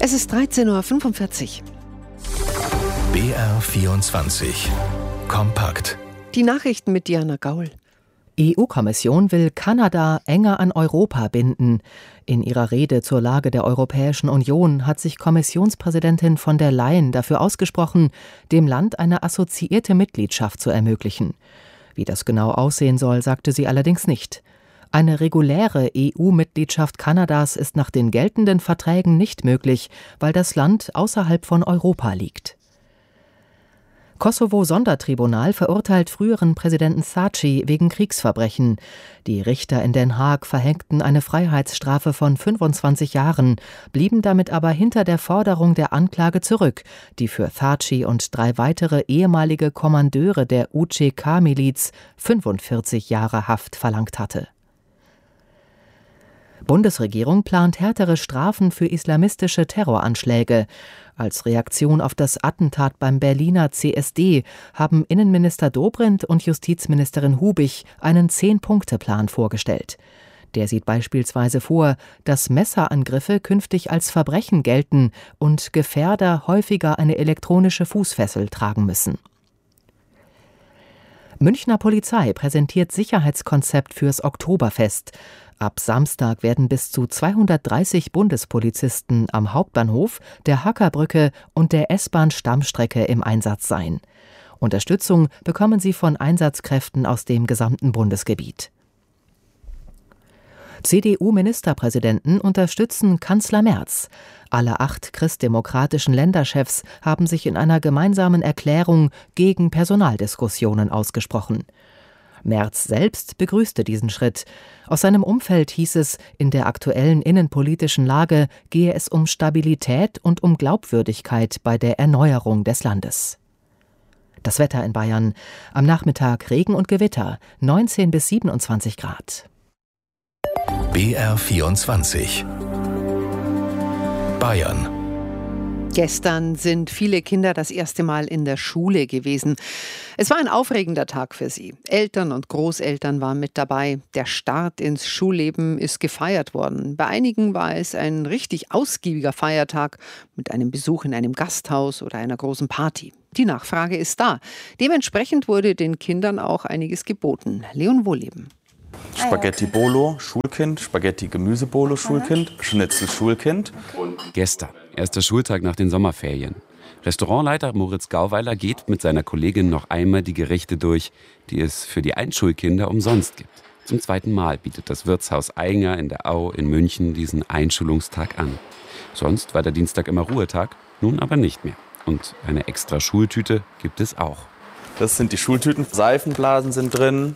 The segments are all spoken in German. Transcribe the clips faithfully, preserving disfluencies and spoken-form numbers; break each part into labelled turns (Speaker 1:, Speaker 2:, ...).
Speaker 1: Es ist dreizehn Uhr fünfundvierzig.
Speaker 2: B R vierundzwanzig. Kompakt.
Speaker 1: Die Nachrichten mit Diana Gaul.
Speaker 3: E U-Kommission will Kanada enger an Europa binden. In ihrer Rede zur Lage der Europäischen Union hat sich Kommissionspräsidentin von der Leyen dafür ausgesprochen, dem Land eine assoziierte Mitgliedschaft zu ermöglichen. Wie das genau aussehen soll, sagte sie allerdings nicht. Eine reguläre E U-Mitgliedschaft Kanadas ist nach den geltenden Verträgen nicht möglich, weil das Land außerhalb von Europa liegt. Kosovo-Sondertribunal verurteilt früheren Präsidenten Thaci wegen Kriegsverbrechen. Die Richter in Den Haag verhängten eine Freiheitsstrafe von fünfundzwanzig Jahren, blieben damit aber hinter der Forderung der Anklage zurück, die für Thaci und drei weitere ehemalige Kommandeure der U C K-Miliz fünfundvierzig Jahre Haft verlangt hatte. Bundesregierung plant härtere Strafen für islamistische Terroranschläge. Als Reaktion auf das Attentat beim Berliner C S D haben Innenminister Dobrindt und Justizministerin Hubich einen Zehn-Punkte-Plan vorgestellt. Der sieht beispielsweise vor, dass Messerangriffe künftig als Verbrechen gelten und Gefährder häufiger eine elektronische Fußfessel tragen müssen. Münchner Polizei präsentiert Sicherheitskonzept fürs Oktoberfest. Ab Samstag werden bis zu zweihundertdreißig Bundespolizisten am Hauptbahnhof, der Hackerbrücke und der S-Bahn-Stammstrecke im Einsatz sein. Unterstützung bekommen sie von Einsatzkräften aus dem gesamten Bundesgebiet. C D U-Ministerpräsidenten unterstützen Kanzler Merz. Alle acht christdemokratischen Länderchefs haben sich in einer gemeinsamen Erklärung gegen Personaldiskussionen ausgesprochen. Merz selbst begrüßte diesen Schritt. Aus seinem Umfeld hieß es, in der aktuellen innenpolitischen Lage gehe es um Stabilität und um Glaubwürdigkeit bei der Erneuerung des Landes. Das Wetter in Bayern. Am Nachmittag Regen und Gewitter, neunzehn bis siebenundzwanzig Grad.
Speaker 2: B R vierundzwanzig. Bayern.
Speaker 1: Gestern sind viele Kinder das erste Mal in der Schule gewesen. Es war ein aufregender Tag für sie. Eltern und Großeltern waren mit dabei. Der Start ins Schulleben ist gefeiert worden. Bei einigen war es ein richtig ausgiebiger Feiertag mit einem Besuch in einem Gasthaus oder einer großen Party. Die Nachfrage ist da. Dementsprechend wurde den Kindern auch einiges geboten. Leon Wohleben.
Speaker 4: Spaghetti Bolo, Schulkind, Spaghetti Gemüsebolo, Schulkind, Schnitzel, Schulkind.
Speaker 5: Gestern, erster Schultag nach den Sommerferien. Restaurantleiter Moritz Gauweiler geht mit seiner Kollegin noch einmal die Gerichte durch, die es für die Einschulkinder umsonst gibt. Zum zweiten Mal bietet das Wirtshaus Ainger in der Au in München diesen Einschulungstag an. Sonst war der Dienstag immer Ruhetag, nun aber nicht mehr. Und eine extra Schultüte gibt es auch.
Speaker 4: Das sind die Schultüten. Seifenblasen sind drin.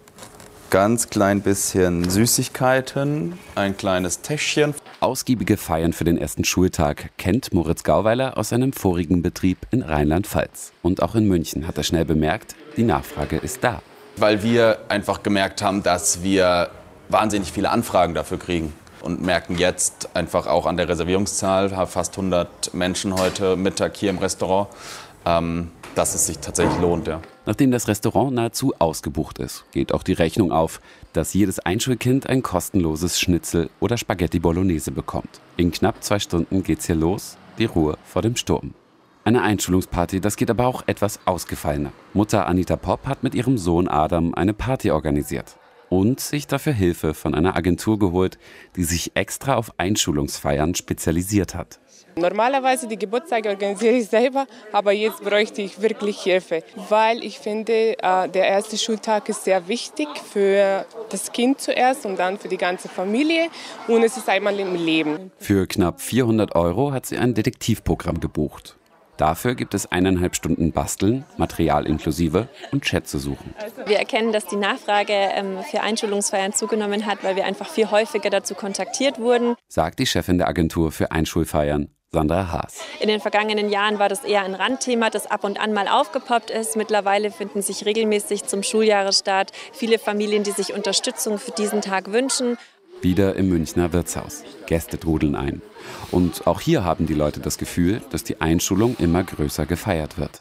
Speaker 4: Ganz klein bisschen Süßigkeiten, ein kleines Täschchen.
Speaker 5: Ausgiebige Feiern für den ersten Schultag kennt Moritz Gauweiler aus seinem vorigen Betrieb in Rheinland-Pfalz. Und auch in München hat er schnell bemerkt, die Nachfrage ist da.
Speaker 4: Weil wir einfach gemerkt haben, dass wir wahnsinnig viele Anfragen dafür kriegen. Und merken jetzt einfach auch an der Reservierungszahl, fast hundert Menschen heute Mittag hier im Restaurant, ähm, dass es sich tatsächlich lohnt, ja.
Speaker 5: Nachdem das Restaurant nahezu ausgebucht ist, geht auch die Rechnung auf, dass jedes Einschulkind ein kostenloses Schnitzel oder Spaghetti Bolognese bekommt. In knapp zwei Stunden geht's hier los, die Ruhe vor dem Sturm. Eine Einschulungsparty, das geht aber auch etwas ausgefallener. Mutter Anita Popp hat mit ihrem Sohn Adam eine Party organisiert. Und sich dafür Hilfe von einer Agentur geholt, die sich extra auf Einschulungsfeiern spezialisiert hat.
Speaker 6: Normalerweise die Geburtstage organisiere ich selber, aber jetzt bräuchte ich wirklich Hilfe, weil ich finde, der erste Schultag ist sehr wichtig für das Kind zuerst und dann für die ganze Familie und es ist einmal im Leben.
Speaker 5: Für knapp vierhundert Euro hat sie ein Detektivprogramm gebucht. Dafür gibt es eineinhalb Stunden Basteln, Material inklusive und Schätze suchen.
Speaker 7: Wir erkennen, dass die Nachfrage ähm, für Einschulungsfeiern zugenommen hat, weil wir einfach viel häufiger dazu kontaktiert wurden,
Speaker 5: sagt die Chefin der Agentur für Einschulfeiern, Sandra Haas.
Speaker 7: In den vergangenen Jahren war das eher ein Randthema, das ab und an mal aufgepoppt ist. Mittlerweile finden sich regelmäßig zum Schuljahresstart viele Familien, die sich Unterstützung für diesen Tag wünschen.
Speaker 5: Wieder im Münchner Wirtshaus. Gäste trudeln ein. Und auch hier haben die Leute das Gefühl, dass die Einschulung immer größer gefeiert wird.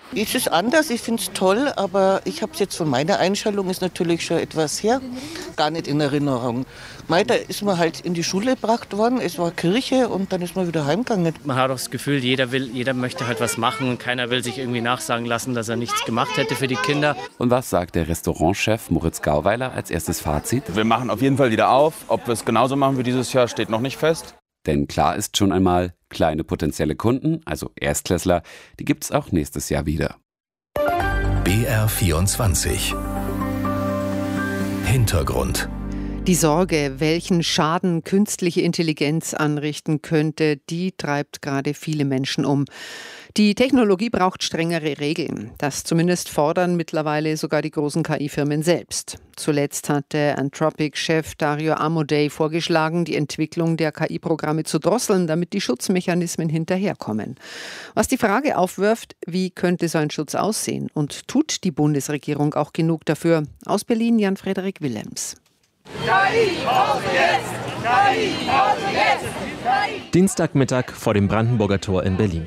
Speaker 8: Es ist anders, ich finde es toll, aber ich habe es jetzt von meiner Einstellung, ist natürlich schon etwas her, gar nicht in Erinnerung. Mei, da ist man halt in die Schule gebracht worden, es war Kirche und dann ist man wieder heimgegangen.
Speaker 9: Man hat auch das Gefühl, jeder will, jeder möchte halt was machen und keiner will sich irgendwie nachsagen lassen, dass er nichts gemacht hätte für die Kinder.
Speaker 5: Und was sagt der Restaurantchef Moritz Gauweiler als erstes Fazit?
Speaker 4: Wir machen auf jeden Fall wieder auf. Ob wir es genauso machen wie dieses Jahr, steht noch nicht fest.
Speaker 5: Denn klar ist schon einmal, kleine potenzielle Kunden, also Erstklässler, die gibt es auch nächstes Jahr wieder.
Speaker 2: B R vierundzwanzig Hintergrund.
Speaker 1: Die Sorge, welchen Schaden künstliche Intelligenz anrichten könnte, die treibt gerade viele Menschen um. Die Technologie braucht strengere Regeln. Das zumindest fordern mittlerweile sogar die großen K I-Firmen selbst. Zuletzt hatte Anthropic-Chef Dario Amodei vorgeschlagen, die Entwicklung der K I-Programme zu drosseln, damit die Schutzmechanismen hinterherkommen. Was die Frage aufwirft, wie könnte so ein Schutz aussehen? Und tut die Bundesregierung auch genug dafür? Aus Berlin Jan-Frederik Willems.
Speaker 10: K I Pause jetzt! K I Pause jetzt!
Speaker 11: Dienstagmittag vor dem Brandenburger Tor in Berlin.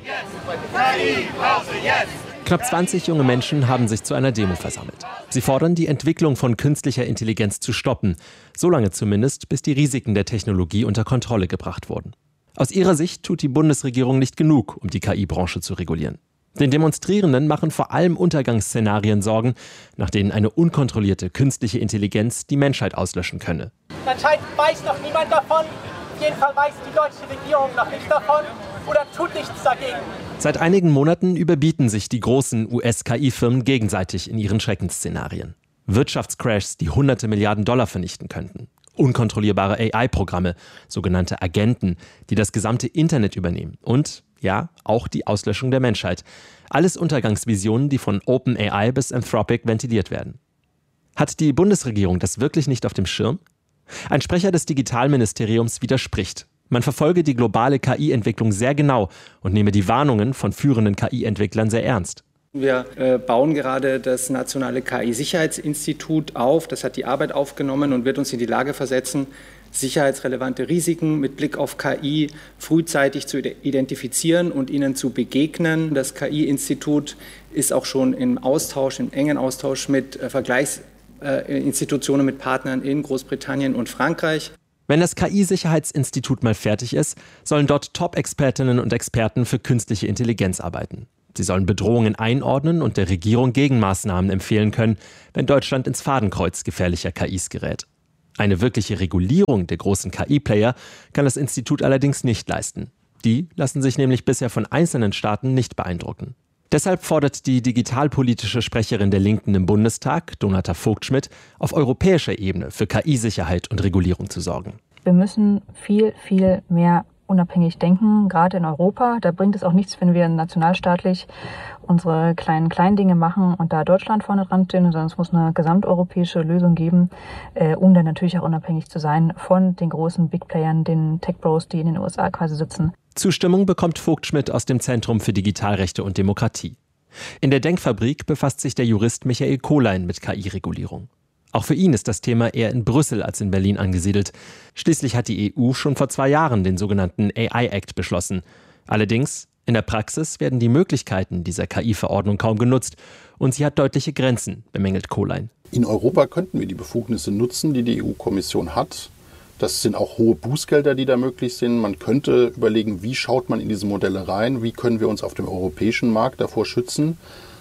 Speaker 10: K I Pause jetzt!
Speaker 11: Knapp zwanzig junge Menschen haben sich zu einer Demo versammelt. Sie fordern, die Entwicklung von künstlicher Intelligenz zu stoppen. Solange zumindest, bis die Risiken der Technologie unter Kontrolle gebracht wurden. Aus ihrer Sicht tut die Bundesregierung nicht genug, um die K I-Branche zu regulieren. Den Demonstrierenden machen vor allem Untergangsszenarien Sorgen, nach denen eine unkontrollierte künstliche Intelligenz die Menschheit auslöschen könne.
Speaker 12: Anscheinend weiß noch niemand davon. Auf jeden Fall weiß die deutsche Regierung noch nichts davon oder tut nichts dagegen.
Speaker 11: Seit einigen Monaten überbieten sich die großen U S-K I-Firmen gegenseitig in ihren Schreckensszenarien. Wirtschaftscrashs, die hunderte Milliarden Dollar vernichten könnten. Unkontrollierbare A I-Programme, sogenannte Agenten, die das gesamte Internet übernehmen. Und ja, auch die Auslöschung der Menschheit. Alles Untergangsvisionen, die von OpenAI bis Anthropic ventiliert werden. Hat die Bundesregierung das wirklich nicht auf dem Schirm? Ein Sprecher des Digitalministeriums widerspricht. Man verfolge die globale K I-Entwicklung sehr genau und nehme die Warnungen von führenden K I-Entwicklern sehr ernst.
Speaker 13: Wir äh, bauen gerade das Nationale K I-Sicherheitsinstitut auf. Das hat die Arbeit aufgenommen und wird uns in die Lage versetzen, sicherheitsrelevante Risiken mit Blick auf K I frühzeitig zu identifizieren und ihnen zu begegnen. Das K I-Institut ist auch schon im Austausch, im engen Austausch mit äh, Vergleichsinstitutionen, mit Partnern in Großbritannien und Frankreich.
Speaker 11: Wenn das K I-Sicherheitsinstitut mal fertig ist, sollen dort Top-Expertinnen und Experten für künstliche Intelligenz arbeiten. Sie sollen Bedrohungen einordnen und der Regierung Gegenmaßnahmen empfehlen können, wenn Deutschland ins Fadenkreuz gefährlicher K Is gerät. Eine wirkliche Regulierung der großen K I-Player kann das Institut allerdings nicht leisten. Die lassen sich nämlich bisher von einzelnen Staaten nicht beeindrucken. Deshalb fordert die digitalpolitische Sprecherin der Linken im Bundestag, Donata Vogt-Schmidt, auf europäischer Ebene für K I-Sicherheit und Regulierung zu sorgen.
Speaker 14: Wir müssen viel, viel mehr unabhängig denken, gerade in Europa. Da bringt es auch nichts, wenn wir nationalstaatlich unsere kleinen, kleinen Dinge machen und da Deutschland vorne dran stehen, sondern es muss eine gesamteuropäische Lösung geben, äh, um dann natürlich auch unabhängig zu sein von den großen Big Playern, den Tech Bros, die in den U S A quasi sitzen.
Speaker 11: Zustimmung bekommt Vogt-Schmidt aus dem Zentrum für Digitalrechte und Demokratie. In der Denkfabrik befasst sich der Jurist Michael Kohlein mit K I-Regulierung. Auch für ihn ist das Thema eher in Brüssel als in Berlin angesiedelt. Schließlich hat die E U schon vor zwei Jahren den sogenannten A I-Act beschlossen. Allerdings, in der Praxis werden die Möglichkeiten dieser K I-Verordnung kaum genutzt und sie hat deutliche Grenzen, bemängelt Kohlein.
Speaker 15: In Europa könnten wir die Befugnisse nutzen, die die E U-Kommission hat. Das sind auch hohe Bußgelder, die da möglich sind. Man könnte überlegen, wie schaut man in diese Modelle rein, wie können wir uns auf dem europäischen Markt davor schützen.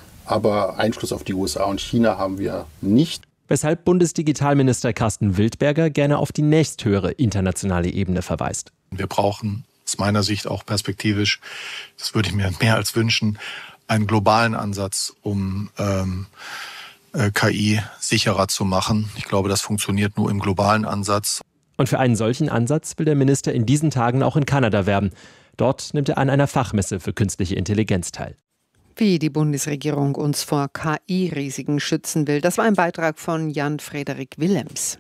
Speaker 15: Aber Einfluss auf die U S A und China haben wir nicht.
Speaker 11: Weshalb Bundesdigitalminister Carsten Wildberger gerne auf die nächsthöhere internationale Ebene verweist.
Speaker 16: Wir brauchen aus meiner Sicht auch perspektivisch, das würde ich mir mehr als wünschen, einen globalen Ansatz, um ähm, äh, K I sicherer zu machen. Ich glaube, das funktioniert nur im globalen Ansatz.
Speaker 11: Und für einen solchen Ansatz will der Minister in diesen Tagen auch in Kanada werben. Dort nimmt er an einer Fachmesse für künstliche Intelligenz teil.
Speaker 1: Wie die Bundesregierung uns vor K I-Risiken schützen will, das war ein Beitrag von Jan-Frederik Willems.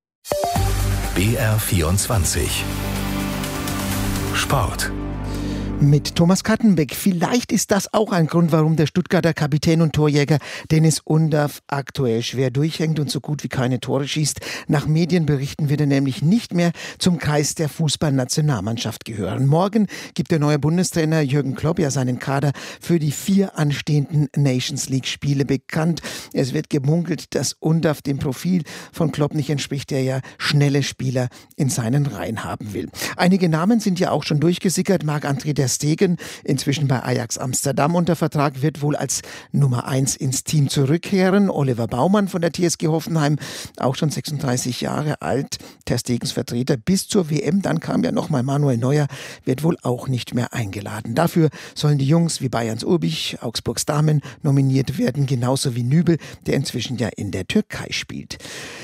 Speaker 2: B R vierundzwanzig Sport.
Speaker 17: Mit Thomas Kattenbeck. Vielleicht ist das auch ein Grund, warum der Stuttgarter Kapitän und Torjäger Dennis Undaff aktuell schwer durchhängt und so gut wie keine Tore schießt. Nach Medienberichten wird er nämlich nicht mehr zum Kreis der Fußballnationalmannschaft gehören. Morgen gibt der neue Bundestrainer Jürgen Klopp ja seinen Kader für die vier anstehenden Nations League Spiele bekannt. Es wird gemunkelt, dass Undaff dem Profil von Klopp nicht entspricht, der ja schnelle Spieler in seinen Reihen haben will. Einige Namen sind ja auch schon durchgesickert. Marc-André ter Stegen, inzwischen bei Ajax Amsterdam unter Vertrag, wird wohl als Nummer eins ins Team zurückkehren. Oliver Baumann von der T S G Hoffenheim, auch schon sechsunddreißig Jahre alt, ter Stegens Vertreter bis zur W M. Dann kam ja nochmal Manuel Neuer, wird wohl auch nicht mehr eingeladen. Dafür sollen die Jungs wie Bayerns Urbich, Augsburgs Damen nominiert werden, genauso wie Nübel, der inzwischen ja in der Türkei spielt.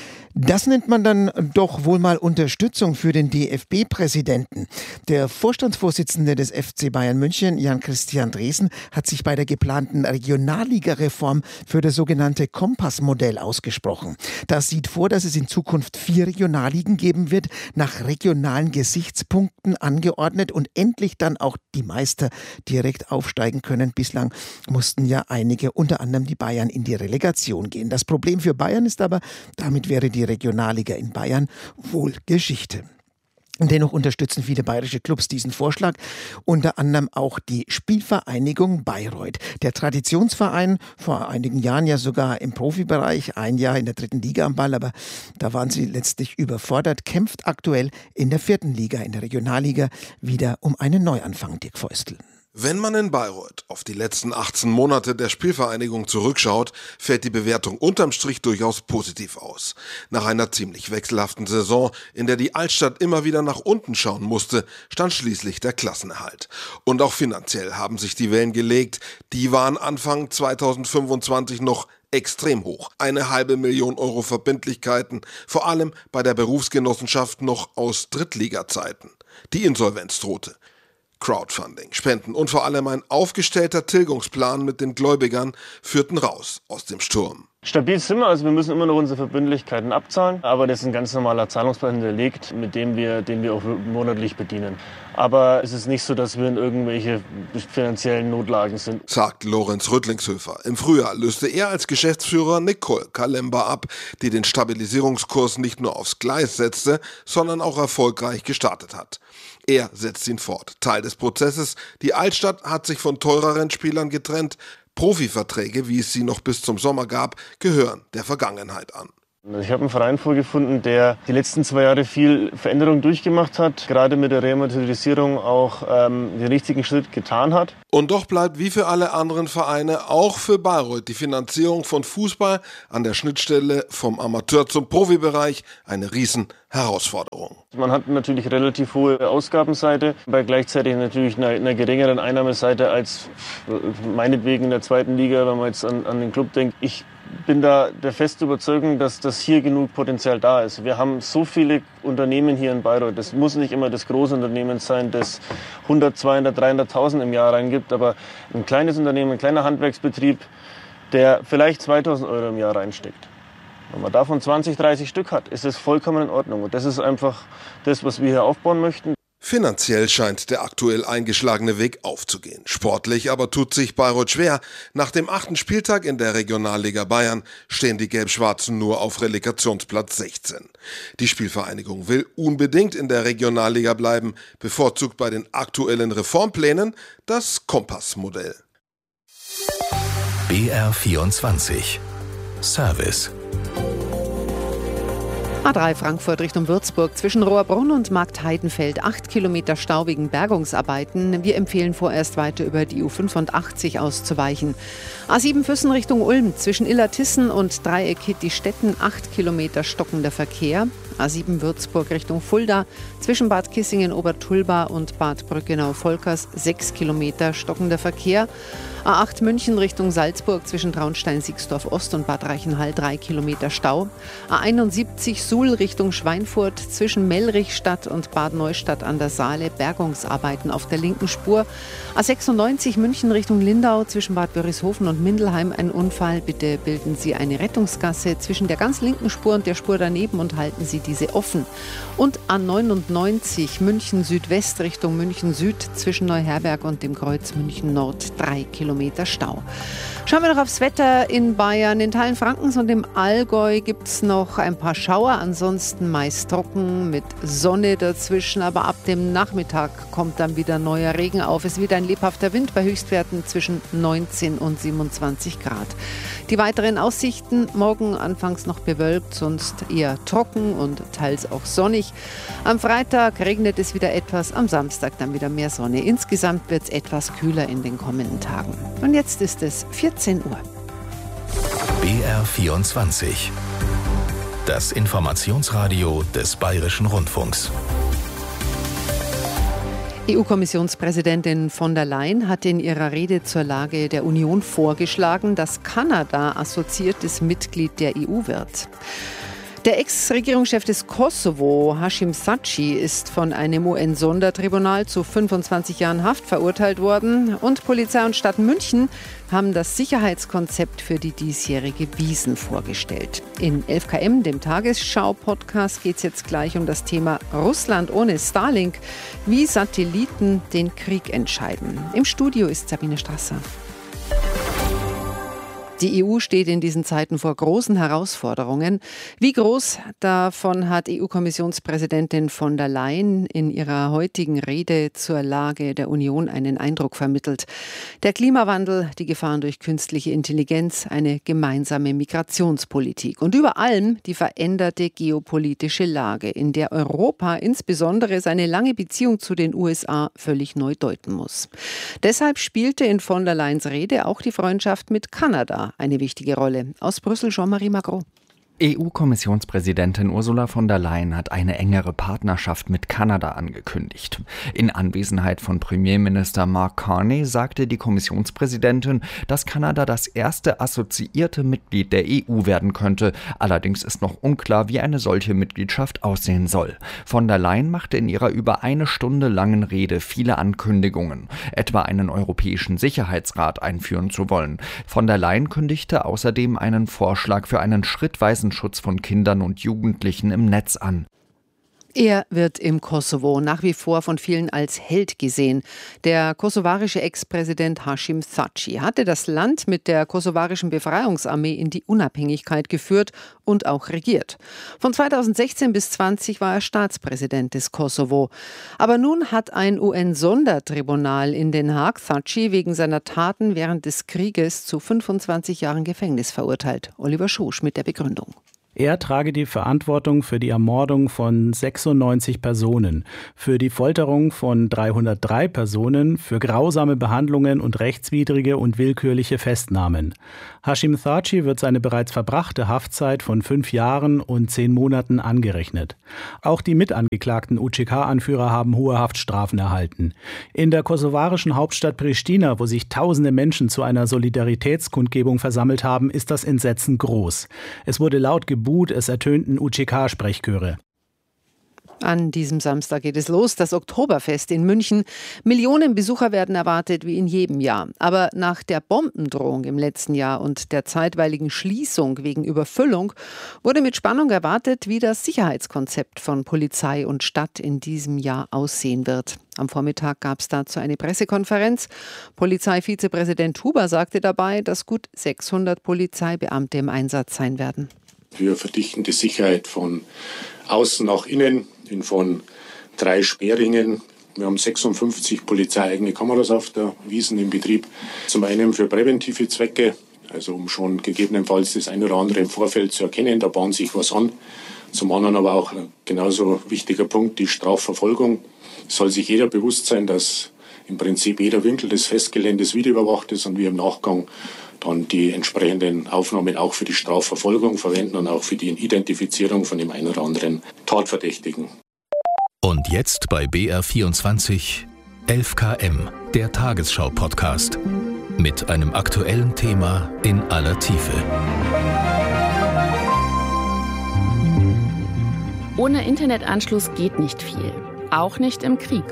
Speaker 17: Das nennt man dann doch wohl mal Unterstützung für den D F B-Präsidenten. Der Vorstandsvorsitzende des F C Bayern München, Jan-Christian Dresen, hat sich bei der geplanten Regionalliga-Reform für das sogenannte Kompass-Modell ausgesprochen. Das sieht vor, dass es in Zukunft vier Regionalligen geben wird, nach regionalen Gesichtspunkten angeordnet und endlich dann auch die Meister direkt aufsteigen können. Bislang mussten ja einige, unter anderem die Bayern, in die Relegation gehen. Das Problem für Bayern ist aber, damit wäre die Regionalliga in Bayern wohl Geschichte. Dennoch unterstützen viele bayerische Clubs diesen Vorschlag, unter anderem auch die Spielvereinigung Bayreuth. Der Traditionsverein, vor einigen Jahren ja sogar im Profibereich, ein Jahr in der dritten Liga am Ball, aber da waren sie letztlich überfordert, kämpft aktuell in der vierten Liga, in der Regionalliga, wieder um einen Neuanfang, Dirk Feustel.
Speaker 18: Wenn man in Bayreuth auf die letzten achtzehn Monate der Spielvereinigung zurückschaut, fällt die Bewertung unterm Strich durchaus positiv aus. Nach einer ziemlich wechselhaften Saison, in der die Altstadt immer wieder nach unten schauen musste, stand schließlich der Klassenerhalt. Und auch finanziell haben sich die Wellen gelegt. Die waren Anfang zweitausendfünfundzwanzig noch extrem hoch. Eine halbe Million Euro Verbindlichkeiten, vor allem bei der Berufsgenossenschaft noch aus Drittliga-Zeiten. Die Insolvenz drohte. Crowdfunding, Spenden und vor allem ein aufgestellter Tilgungsplan mit den Gläubigern führten raus aus dem Sturm.
Speaker 19: Stabil sind wir, also wir müssen immer noch unsere Verbindlichkeiten abzahlen, aber das ist ein ganz normaler Zahlungsplan hinterlegt, mit dem wir, den wir auch monatlich bedienen. Aber es ist nicht so, dass wir in irgendwelche finanziellen Notlagen sind,
Speaker 18: sagt Lorenz Rüttlingshöfer. Im Frühjahr löste er als Geschäftsführer Nicole Kalemba ab, die den Stabilisierungskurs nicht nur aufs Gleis setzte, sondern auch erfolgreich gestartet hat. Er setzt ihn fort. Teil des Prozesses. Die Altstadt hat sich von teureren Spielern getrennt. Profiverträge, wie es sie noch bis zum Sommer gab, gehören der Vergangenheit an.
Speaker 19: Ich habe einen Verein vorgefunden, der die letzten zwei Jahre viel Veränderung durchgemacht hat, gerade mit der Rematerialisierung auch ähm, den richtigen Schritt getan hat.
Speaker 18: Und doch bleibt wie für alle anderen Vereine auch für Bayreuth die Finanzierung von Fußball an der Schnittstelle vom Amateur- zum Profibereich eine Riesenherausforderung.
Speaker 19: Man hat natürlich relativ hohe Ausgabenseite, bei gleichzeitig natürlich einer, einer geringeren Einnahmeseite als meinetwegen in der zweiten Liga, wenn man jetzt an, an den Club denkt. Ich bin da der festen Überzeugung, dass das hier genug Potenzial da ist. Wir haben so viele Unternehmen hier in Bayreuth. Das muss nicht immer das große Unternehmen sein, das hundert, zweihundert, dreihunderttausend im Jahr reingibt, aber ein kleines Unternehmen, ein kleiner Handwerksbetrieb, der vielleicht zweitausend Euro im Jahr reinsteckt. Wenn man davon zwanzig, dreißig Stück hat, ist es vollkommen in Ordnung. Und das ist einfach das, was wir hier aufbauen möchten.
Speaker 18: Finanziell scheint der aktuell eingeschlagene Weg aufzugehen. Sportlich aber tut sich Bayreuth schwer. Nach dem achten Spieltag in der Regionalliga Bayern stehen die Gelb-Schwarzen nur auf Relegationsplatz sechzehn. Die Spielvereinigung will unbedingt in der Regionalliga bleiben, bevorzugt bei den aktuellen Reformplänen das Kompass-Modell.
Speaker 2: B R vierundzwanzig Service.
Speaker 1: A drei Frankfurt Richtung Würzburg zwischen Rohrbrunn und Marktheidenfeld. Acht Kilometer Stau wegen Bergungsarbeiten. Wir empfehlen vorerst weiter über die U fünfundachtzig auszuweichen. A sieben Füssen Richtung Ulm zwischen Illertissen und Dreieck Hitti-Stetten. Acht Kilometer stockender Verkehr. A sieben Würzburg Richtung Fulda zwischen Bad Kissingen, Obertulba und Bad Brückenau-Volkers. Sechs Kilometer stockender Verkehr. A acht München Richtung Salzburg zwischen Traunstein-Siegsdorf Ost und Bad Reichenhall. Drei Kilometer Stau. A einundsiebzig Suhl Richtung Schweinfurt zwischen Mellrichstadt und Bad Neustadt an der Saale. Bergungsarbeiten auf der linken Spur. A sechsundneunzig München Richtung Lindau zwischen Bad Börishofen und Mindelheim. Ein Unfall. Bitte bilden Sie eine Rettungsgasse zwischen der ganz linken Spur und der Spur daneben und halten Sie diese offen. Und A neunundneunzig München Südwest Richtung München Süd zwischen Neuherberg und dem Kreuz München Nord drei Kilometer Stau. Schauen wir noch aufs Wetter in Bayern. In Teilen Frankens und im Allgäu gibt es noch ein paar Schauer, ansonsten meist trocken mit Sonne dazwischen. Aber ab dem Nachmittag kommt dann wieder neuer Regen auf. Es wird ein lebhafter Wind bei Höchstwerten zwischen neunzehn und siebenundzwanzig Grad. Die weiteren Aussichten: morgen anfangs noch bewölkt, sonst eher trocken und teils auch sonnig. Am Freitag regnet es wieder etwas, am Samstag dann wieder mehr Sonne. Insgesamt wird es etwas kühler in den kommenden Tagen. Und jetzt ist es vierzehn Uhr.
Speaker 2: B R vierundzwanzig. Das Informationsradio des Bayerischen Rundfunks.
Speaker 1: E U-Kommissionspräsidentin von der Leyen hat in ihrer Rede zur Lage der Union vorgeschlagen, dass Kanada assoziiertes Mitglied der E U wird. Der Ex-Regierungschef des Kosovo, Hashim Thaçi, ist von einem U N-Sondertribunal zu fünfundzwanzig Jahren Haft verurteilt worden. Und Polizei und Stadt München haben das Sicherheitskonzept für die diesjährige Wiesn vorgestellt. In elf K M, dem Tagesschau-Podcast, geht es jetzt gleich um das Thema Russland ohne Starlink, wie Satelliten den Krieg entscheiden. Im Studio ist Sabine Strasser. Die E U steht in diesen Zeiten vor großen Herausforderungen. Wie groß? Davon hat E U-Kommissionspräsidentin von der Leyen in ihrer heutigen Rede zur Lage der Union einen Eindruck vermittelt. Der Klimawandel, die Gefahren durch künstliche Intelligenz, eine gemeinsame Migrationspolitik und über allem die veränderte geopolitische Lage, in der Europa insbesondere seine lange Beziehung zu den U S A völlig neu deuten muss. Deshalb spielte in von der Leyens Rede auch die Freundschaft mit Kanada eine wichtige Rolle. Aus Brüssel Jean-Marie Magro.
Speaker 20: E U-Kommissionspräsidentin Ursula von der Leyen hat eine engere Partnerschaft mit Kanada angekündigt. In Anwesenheit von Premierminister Mark Carney sagte die Kommissionspräsidentin, dass Kanada das erste assoziierte Mitglied der E U werden könnte. Allerdings ist noch unklar, wie eine solche Mitgliedschaft aussehen soll. Von der Leyen machte in ihrer über eine Stunde langen Rede viele Ankündigungen, etwa einen Europäischen Sicherheitsrat einführen zu wollen. Von der Leyen kündigte außerdem einen Vorschlag für einen schrittweisen Schutz von Kindern und Jugendlichen im Netz an.
Speaker 1: Er wird im Kosovo nach wie vor von vielen als Held gesehen. Der kosovarische Ex-Präsident Hashim Thaçi hatte das Land mit der kosovarischen Befreiungsarmee in die Unabhängigkeit geführt und auch regiert. Von zweitausendsechzehn bis zwanzig war er Staatspräsident des Kosovo. Aber nun hat ein U N-Sondertribunal in Den Haag Thaçi wegen seiner Taten während des Krieges zu fünfundzwanzig Jahren Gefängnis verurteilt. Oliver Schosch mit der Begründung.
Speaker 21: Er trage die Verantwortung für die Ermordung von sechsundneunzig Personen, für die Folterung von dreihundertdrei Personen, für grausame Behandlungen und rechtswidrige und willkürliche Festnahmen. Hashim Thaçi wird seine bereits verbrachte Haftzeit von fünf Jahren und zehn Monaten angerechnet. Auch die mitangeklagten U C K-Anführer haben hohe Haftstrafen erhalten. In der kosovarischen Hauptstadt Pristina, wo sich tausende Menschen zu einer Solidaritätskundgebung versammelt haben, ist das Entsetzen groß. Es wurde laut gebuht, es ertönten U C K-Sprechchöre.
Speaker 1: An diesem Samstag geht es los, das Oktoberfest in München. Millionen Besucher werden erwartet, wie in jedem Jahr. Aber nach der Bombendrohung im letzten Jahr und der zeitweiligen Schließung wegen Überfüllung wurde mit Spannung erwartet, wie das Sicherheitskonzept von Polizei und Stadt in diesem Jahr aussehen wird. Am Vormittag gab es dazu eine Pressekonferenz. Polizeivizepräsident Huber sagte dabei, dass gut sechshundert Polizeibeamte im Einsatz sein werden.
Speaker 22: Wir verdichten die Sicherheit von außen nach innen in von drei Sperrringen. Wir haben sechsundfünfzig polizeieigene Kameras auf der Wiesn im Betrieb. Zum einen für präventive Zwecke, also um schon gegebenenfalls das eine oder andere im Vorfeld zu erkennen, da bahnt sich was an. Zum anderen aber auch ein genauso wichtiger Punkt, die Strafverfolgung. Es soll sich jeder bewusst sein, dass im Prinzip jeder Winkel des Festgeländes videoüberwacht ist und wir im Nachgang dann die entsprechenden Aufnahmen auch für die Strafverfolgung verwenden und auch für die Identifizierung von dem einen oder anderen Tatverdächtigen.
Speaker 2: Und jetzt bei B R vierundzwanzig elf K M, der Tagesschau-Podcast. Mit einem aktuellen Thema in aller Tiefe.
Speaker 23: Ohne Internetanschluss geht nicht viel. Auch nicht im Krieg.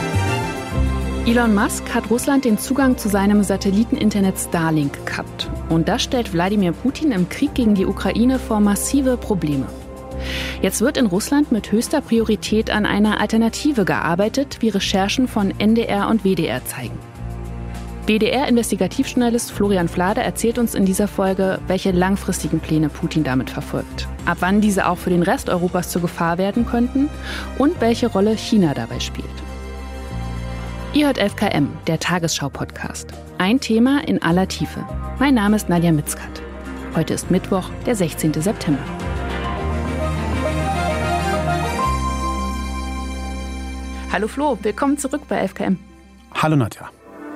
Speaker 23: Elon Musk hat Russland den Zugang zu seinem Satelliteninternet Starlink gekappt. Und das stellt Wladimir Putin im Krieg gegen die Ukraine vor massive Probleme. Jetzt wird in Russland mit höchster Priorität an einer Alternative gearbeitet, wie Recherchen von N D R und W D R zeigen. B D R-Investigativjournalist Florian Flade erzählt uns in dieser Folge, welche langfristigen Pläne Putin damit verfolgt, ab wann diese auch für den Rest Europas zur Gefahr werden könnten und welche Rolle China dabei spielt. Ihr hört elf K M, der Tagesschau-Podcast. Ein Thema in aller Tiefe. Mein Name ist Nadja Mitzkat. Heute ist Mittwoch, der sechzehnten September. Hallo Flo, willkommen zurück bei elf K M.
Speaker 3: Hallo Nadja.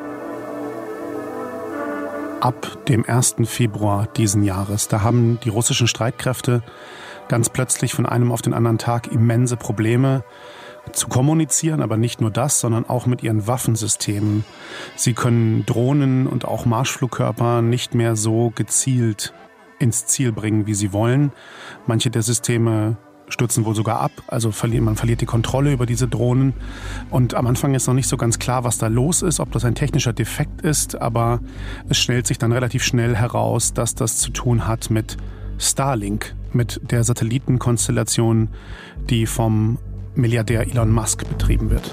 Speaker 3: Ab dem ersten Februar diesen Jahres, da haben die russischen Streitkräfte ganz plötzlich von einem auf den anderen Tag immense Probleme zu kommunizieren, aber nicht nur das, sondern auch mit ihren Waffensystemen. Sie können Drohnen und auch Marschflugkörper nicht mehr so gezielt ins Ziel bringen, wie sie wollen. Manche der Systeme stürzen wohl sogar ab, also verliert, man verliert die Kontrolle über diese Drohnen. Und am Anfang ist noch nicht so ganz klar, was da los ist, ob das ein technischer Defekt ist, aber es stellt sich dann relativ schnell heraus, dass das zu tun hat mit Starlink, mit der Satellitenkonstellation, die vom Milliardär Elon Musk betrieben wird.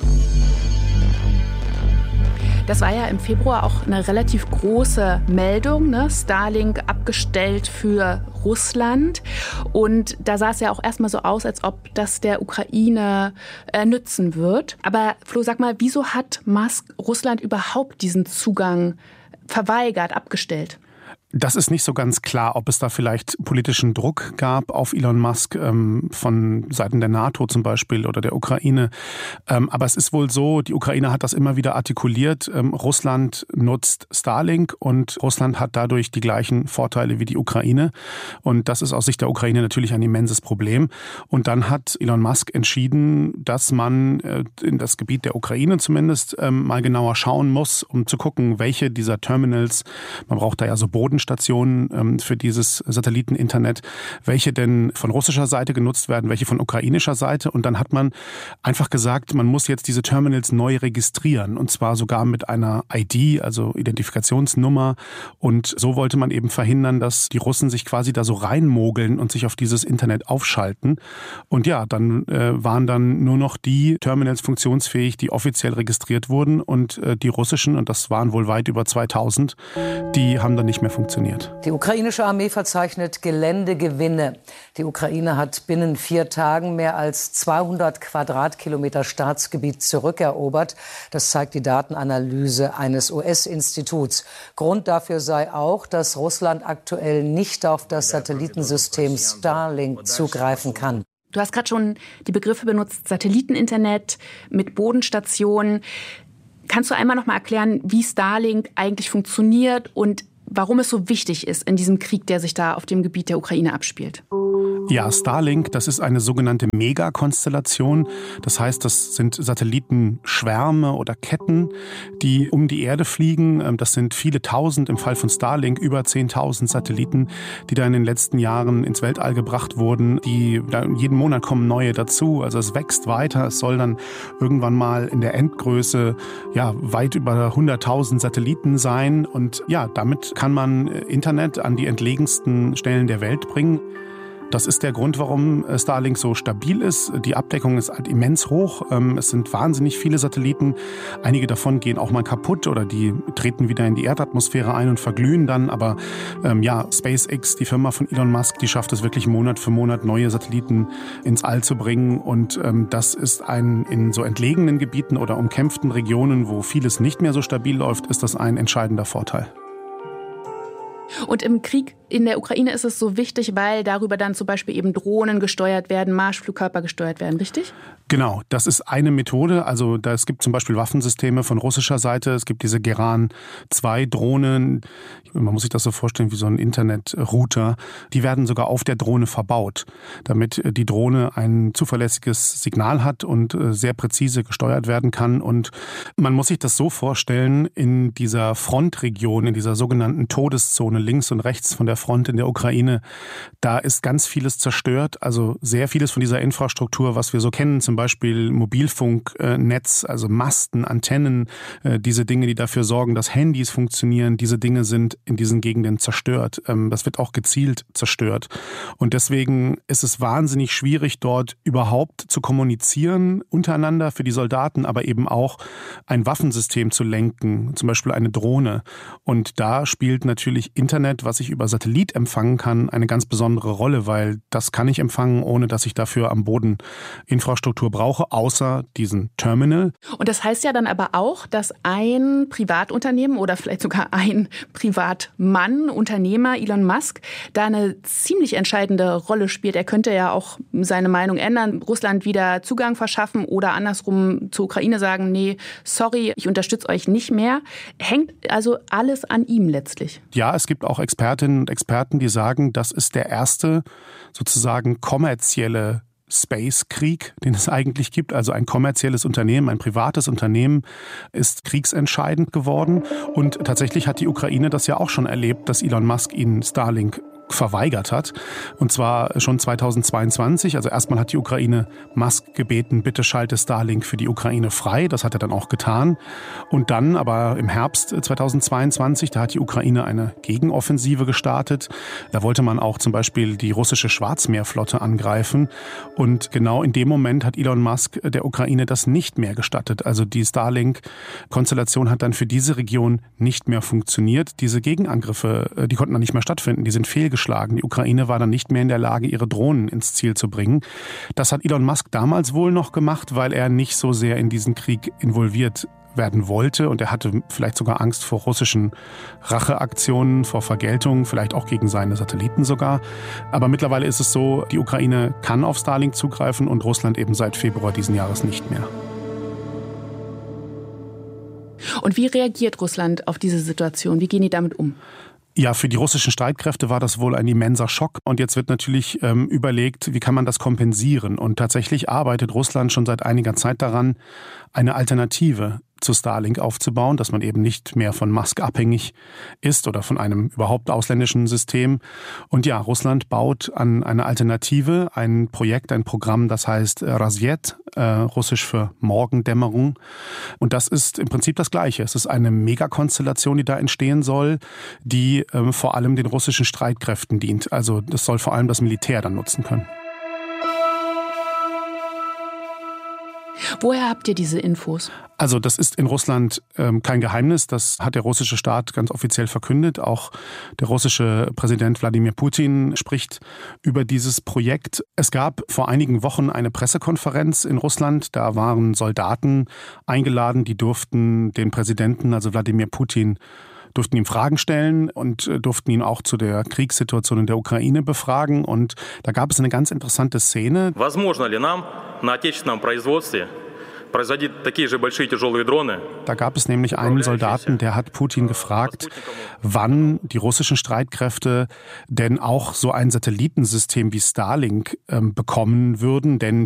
Speaker 23: Das war ja im Februar auch eine relativ große Meldung, ne? Starlink abgestellt für Russland. Und da sah es ja auch erstmal so aus, als ob das der Ukraine äh, nützen wird. Aber Flo, sag mal, wieso hat Musk Russland überhaupt diesen Zugang verweigert, abgestellt?
Speaker 3: Das ist nicht so ganz klar, ob es da vielleicht politischen Druck gab auf Elon Musk ähm, von Seiten der NATO zum Beispiel oder der Ukraine. Ähm, aber es ist wohl so, die Ukraine hat das immer wieder artikuliert. Ähm, Russland nutzt Starlink und Russland hat dadurch die gleichen Vorteile wie die Ukraine. Und das ist aus Sicht der Ukraine natürlich ein immenses Problem. Und dann hat Elon Musk entschieden, dass man äh, in das Gebiet der Ukraine zumindest ähm, mal genauer schauen muss, um zu gucken, welche dieser Terminals, man braucht da ja so Boden Stationen ähm, für dieses Satelliteninternet, welche denn von russischer Seite genutzt werden, welche von ukrainischer Seite. Und dann hat man einfach gesagt, man muss jetzt diese Terminals neu registrieren und zwar sogar mit einer I D, also Identifikationsnummer. Und so wollte man eben verhindern, dass die Russen sich quasi da so reinmogeln und sich auf dieses Internet aufschalten. Und ja, dann äh, waren dann nur noch die Terminals funktionsfähig, die offiziell registriert wurden und äh, die russischen, und das waren wohl weit über zweitausend, die haben dann nicht mehr funktioniert.
Speaker 6: Die ukrainische Armee verzeichnet Geländegewinne. Die Ukraine hat binnen vier Tagen mehr als zweihundert Quadratkilometer Staatsgebiet zurückerobert. Das zeigt die Datenanalyse eines U S-Instituts. Grund dafür sei auch, dass Russland aktuell nicht auf das Satellitensystem Starlink zugreifen kann.
Speaker 23: Du hast gerade schon die Begriffe benutzt, Satelliteninternet mit Bodenstationen. Kannst du einmal noch mal erklären, wie Starlink eigentlich funktioniert und warum es so wichtig ist in diesem Krieg, der sich da auf dem Gebiet der Ukraine abspielt?
Speaker 3: Ja, Starlink, das ist eine sogenannte Megakonstellation. Das heißt, das sind Satellitenschwärme oder Ketten, die um die Erde fliegen. Das sind viele tausend, im Fall von Starlink über zehntausend Satelliten, die da in den letzten Jahren ins Weltall gebracht wurden. Die, da jeden Monat kommen neue dazu. Also es wächst weiter. Es soll dann irgendwann mal in der Endgröße ja weit über hunderttausend Satelliten sein. Und ja, damit kann man Internet an die entlegensten Stellen der Welt bringen. Das ist der Grund, warum Starlink so stabil ist. Die Abdeckung ist halt immens hoch. Es sind wahnsinnig viele Satelliten. Einige davon gehen auch mal kaputt oder die treten wieder in die Erdatmosphäre ein und verglühen dann. Aber ähm, ja, SpaceX, die Firma von Elon Musk, die schafft es wirklich Monat für Monat, neue Satelliten ins All zu bringen. Und ähm, das ist ein in so entlegenen Gebieten oder umkämpften Regionen, wo vieles nicht mehr so stabil läuft, ist das ein entscheidender Vorteil.
Speaker 23: Und im Krieg in der Ukraine ist es so wichtig, weil darüber dann zum Beispiel eben Drohnen gesteuert werden, Marschflugkörper gesteuert werden, richtig?
Speaker 3: Genau, das ist eine Methode. Also da, es gibt zum Beispiel Waffensysteme von russischer Seite. Es gibt diese Geran zwei Drohnen. Man muss sich das so vorstellen wie so ein Internetrouter. Die werden sogar auf der Drohne verbaut, damit die Drohne ein zuverlässiges Signal hat und sehr präzise gesteuert werden kann. Und man muss sich das so vorstellen, in dieser Frontregion, in dieser sogenannten Todeszone links und rechts von der der Front in der Ukraine. Da ist ganz vieles zerstört, also sehr vieles von dieser Infrastruktur, was wir so kennen, zum Beispiel Mobilfunknetz, also Masten, Antennen, diese Dinge, die dafür sorgen, dass Handys funktionieren, diese Dinge sind in diesen Gegenden zerstört. Das wird auch gezielt zerstört. Und deswegen ist es wahnsinnig schwierig, dort überhaupt zu kommunizieren untereinander für die Soldaten, aber eben auch ein Waffensystem zu lenken, zum Beispiel eine Drohne. Und da spielt natürlich Internet, was ich über Satellit empfangen kann, eine ganz besondere Rolle, weil das kann ich empfangen, ohne dass ich dafür am Boden Infrastruktur brauche, außer diesen Terminal.
Speaker 23: Und das heißt ja dann aber auch, dass ein Privatunternehmen oder vielleicht sogar ein Privatmann, Unternehmer, Elon Musk, da eine ziemlich entscheidende Rolle spielt. Er könnte ja auch seine Meinung ändern, Russland wieder Zugang verschaffen oder andersrum zur Ukraine sagen, nee, sorry, ich unterstütze euch nicht mehr. Hängt also alles an ihm letztlich.
Speaker 3: Ja, es gibt auch Expertinnen und Experten, die sagen, das ist der erste sozusagen kommerzielle Space-Krieg, den es eigentlich gibt. Also ein kommerzielles Unternehmen, ein privates Unternehmen ist kriegsentscheidend geworden. Und tatsächlich hat die Ukraine das ja auch schon erlebt, dass Elon Musk ihnen Starlink verweigert hat. Und zwar schon zweitausendzweiundzwanzig. Also erstmal hat die Ukraine Musk gebeten, bitte schalte Starlink für die Ukraine frei. Das hat er dann auch getan. Und dann aber im Herbst zweitausendzweiundzwanzig, da hat die Ukraine eine Gegenoffensive gestartet. Da wollte man auch zum Beispiel die russische Schwarzmeerflotte angreifen. Und genau in dem Moment hat Elon Musk der Ukraine das nicht mehr gestattet. Also die Starlink-Konstellation hat dann für diese Region nicht mehr funktioniert. Diese Gegenangriffe, die konnten dann nicht mehr stattfinden. Die sind fehlgeschlagen. Die Ukraine war dann nicht mehr in der Lage, ihre Drohnen ins Ziel zu bringen. Das hat Elon Musk damals wohl noch gemacht, weil er nicht so sehr in diesen Krieg involviert werden wollte. Und er hatte vielleicht sogar Angst vor russischen Racheaktionen, vor Vergeltung, vielleicht auch gegen seine Satelliten sogar. Aber mittlerweile ist es so, die Ukraine kann auf Starlink zugreifen und Russland eben seit Februar diesen Jahres nicht mehr.
Speaker 23: Und wie reagiert Russland auf diese Situation? Wie gehen die damit um?
Speaker 3: Ja, für die russischen Streitkräfte war das wohl ein immenser Schock. Und jetzt wird natürlich ähm, überlegt, wie kann man das kompensieren? Und tatsächlich arbeitet Russland schon seit einiger Zeit daran, eine Alternative zu Starlink aufzubauen, dass man eben nicht mehr von Musk abhängig ist oder von einem überhaupt ausländischen System. Und ja, Russland baut an eine Alternative, ein Projekt, ein Programm, das heißt Rassvet, äh, russisch für Morgendämmerung. Und das ist im Prinzip das Gleiche. Es ist eine Megakonstellation, die da entstehen soll, die äh, vor allem den russischen Streitkräften dient. Also das soll vor allem das Militär dann nutzen können.
Speaker 23: Woher habt ihr diese Infos?
Speaker 3: Also das ist in Russland ähm, kein Geheimnis. Das hat der russische Staat ganz offiziell verkündet. Auch der russische Präsident Wladimir Putin spricht über dieses Projekt. Es gab vor einigen Wochen eine Pressekonferenz in Russland. Da waren Soldaten eingeladen, die durften den Präsidenten, also Wladimir Putin, durften ihm Fragen stellen und durften ihn auch zu der Kriegssituation in der Ukraine befragen. Und da gab es eine ganz interessante Szene.
Speaker 7: Возможно ли нам на отечественном производстве производить такие же большие тяжелые дроны?
Speaker 3: Da gab es nämlich einen Soldaten, der hat Putin gefragt, wann die russischen Streitkräfte denn auch so ein Satellitensystem wie Starlink ähm, bekommen würden. Denn